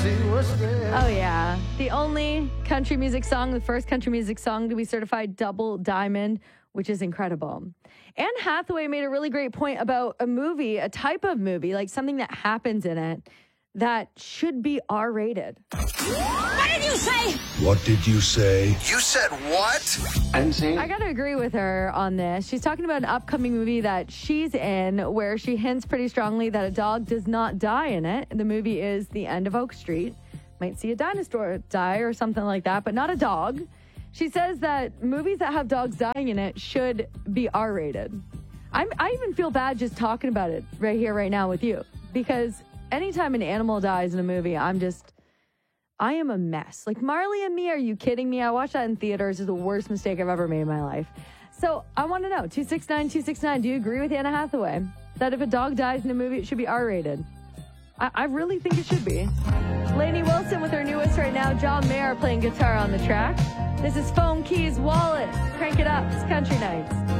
Oh, yeah. The only country music song, the first country music song to be certified double diamond, which is incredible. Anne Hathaway made a really great point about a movie, a type of movie, like something that happens in it that should be R-rated. What did you say? What did you say? You said what? I got to agree with her on this. She's talking about an upcoming movie that she's in where she hints pretty strongly that a dog does not die in it. The movie is The End of Oak Street. Might see a dinosaur die or something like that, but not a dog. She says that movies that have dogs dying in it should be R-rated. I even feel bad just talking about it right here, right now with you, because anytime an animal dies in a movie, I am a mess. Like Marley and Me, are you kidding me? I watched that in theaters. It's the worst mistake I've ever made in my life. So I want to know, 269-269, do you agree with Anna Hathaway that if a dog dies in a movie, it should be R-rated? I really think it should be. Lainey Wilson with her newest right now, John Mayer playing guitar on the track. This is Phone Keys Wallet. Crank it up. It's Country Nights.